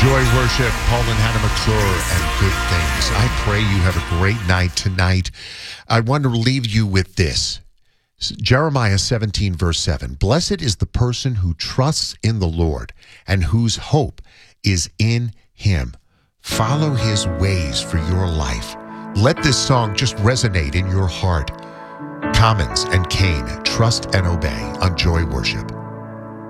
Joy Worship, Paul and Hannah McClure, and Good Things. I pray you have a great night tonight. I want to leave you with this. Jeremiah 17, verse 7. Blessed is the person who trusts in the Lord and whose hope is in him. Follow his ways for your life. Let this song just resonate in your heart. Commons and Kane, Trust and Obey on Joy Worship.